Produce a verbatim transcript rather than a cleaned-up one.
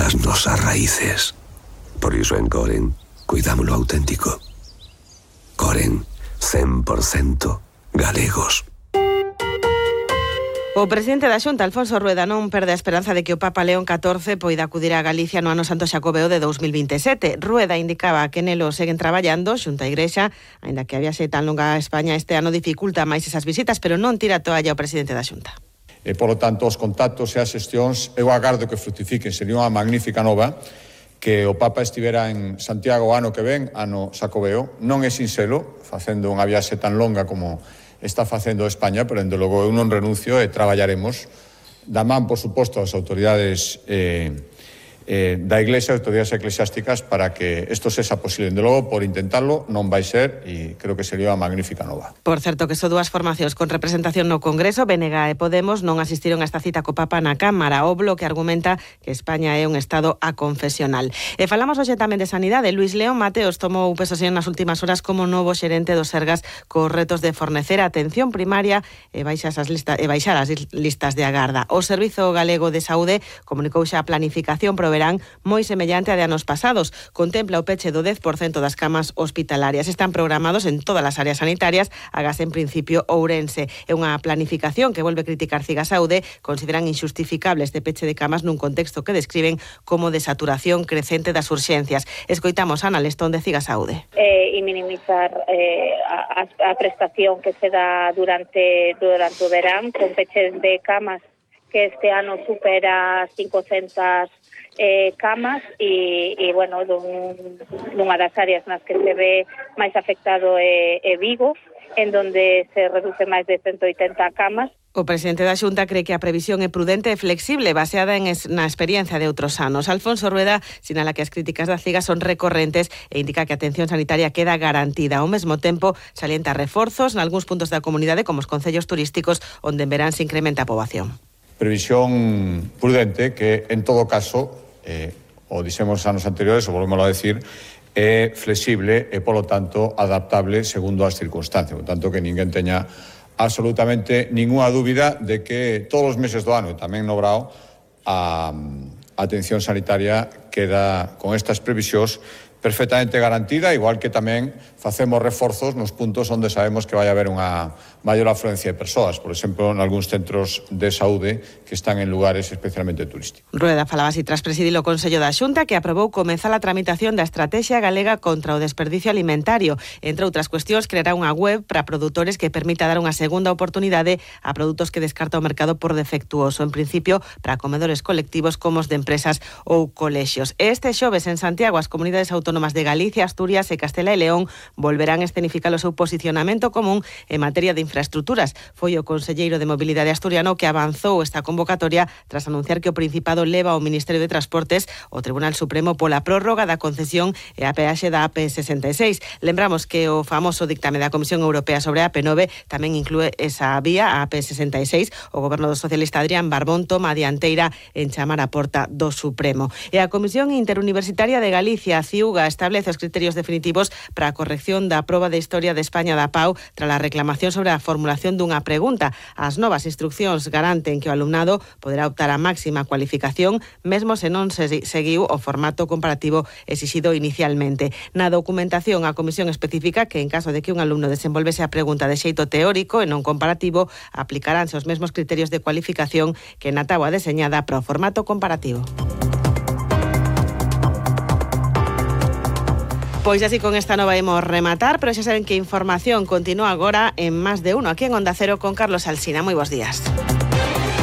as nosas raíces. Por iso en Coren, cuidámoslo auténtico. Coren, cen por cento galegos. O presidente da Xunta, Alfonso Rueda, non perde a esperanza de que o Papa León catorce poida acudir a Galicia no ano santo xacobeo de dous mil vinte e sete. Rueda indicaba que nelo seguen traballando xunta a Igrexa, aínda que a viaxe tan longa a España este ano dificulta máis esas visitas, pero non tira a toalla o presidente da Xunta. E, polo tanto, os contactos e as xestións, eu agardo que frutifiquen. Sería unha magnífica nova que o Papa estivera en Santiago o ano que ven, ano xacobeo. Non é sinxelo, facendo unha viaxe tan longa como está facendo España, pero, dende logo, eu non renuncio e traballaremos da man, por suposto, as autoridades eh, eh, da Iglesia, autoridades eclesiásticas, para que isto sexa posible. Dende logo, por intentarlo, non vai ser, e creo que sería unha magnífica nova. Por certo, que son dúas formacións con representación no Congreso, B N G e Podemos, non asistiron a esta cita co Papa na Cámara. O Bloque argumenta que España é un estado aconfesional. E falamos hoxe tamén de sanidade. Luís León Mateos tomou posesión nas últimas horas como novo xerente do Sergas cos retos de fornecer a atención primaria e baixar as listas, e baixar as listas de agarda. O Servizo Galego de Saúde comunicou xa a planificación pro verán moi semellante a de anos pasados. Contempla o peche do dez por cento das camas hospitalarias. Están programados en todas as áreas sanitarias, agás en principio Ourense. É unha planificación que volve criticar Cigasaude, consideran injustificable este peche de camas nun contexto que describen como de saturación crecente das urxencias. Escoitamos a Ana Lestón de Cigasaude. Eh, e minimizar eh, a, a prestación que se dá durante, durante o verán, con peches de camas que este ano supera cincocentas eh, camas e, e bueno, dun, dunha das áreas nas que se ve máis afectado é, é Vigo, en donde se reduce máis de ciento oitenta camas. O presidente da Xunta cree que a previsión é prudente e flexible, baseada en es, na experiencia de outros anos. Alfonso Rueda sinala que as críticas da CIGA son recorrentes e indica que a atención sanitaria queda garantida. Ao mesmo tempo, salienta reforzos nalgúns puntos da comunidade, como os concellos turísticos, onde en verán se incrementa a poboación. Previsión prudente que, en todo caso, eh, o dixemos anos anteriores, o volvemos a decir, é flexible e, polo tanto, adaptable segundo as circunstancias. Por tanto, que ninguén teña absolutamente ninguna dúbida de que todos os meses do ano, e tamén no Brao, a, a atención sanitaria queda con estas previsións perfectamente garantida, igual que tamén facemos reforzos nos puntos onde sabemos que vai haber unha maior afluencia de persoas, por exemplo, en algúns centros de saúde que están en lugares especialmente turísticos. Rueda falaba así tras presidir o Consello da Xunta, que aprobou comezar a tramitación da Estrategia Galega contra o Desperdicio Alimentario. Entre outras cuestións, creará unha web para produtores que permita dar unha segunda oportunidade a produtos que descarta o mercado por defectuoso, en principio para comedores colectivos como os de empresas ou colexios. Este xoves en Santiago, as comunidades autónomas de Galicia, Asturias e Castela e León volverán a escenificar o seu posicionamento común en materia de infraestructuras. Foi o conselleiro de Mobilidade asturiano que avanzou esta convocatoria tras anunciar que o Principado leva ao Ministerio de Transportes o Tribunal Supremo pola prórroga da concesión e a peaxe da A P sesenta e seis. Lembramos que o famoso dictame da Comisión Europea sobre a A P nove tamén inclúe esa vía, a A P sesenta e seis. O goberno do socialista Adrián Barbón toma a dianteira en chamar a porta do Supremo. E a Comisión Interuniversitaria de Galicia, a CIUGA, establece os criterios definitivos para a corrección da proba de Historia de España da P A U tras a reclamación sobre a formulación dunha pregunta. As novas instruccións garanten que o alumnado poderá optar a máxima cualificación, mesmo se non se seguiu o formato comparativo exixido inicialmente. Na documentación, a Comisión especifica que en caso de que un alumno desenvolvese a pregunta de xeito teórico e non comparativo, aplicaránse os mesmos criterios de cualificación que na táboa deseñada para o formato comparativo. Pois así con esta nova imos rematar, pero xa saben que a información continúa agora en Más de Uno, aquí en Onda Cero con Carlos Alsina. Moi bons días.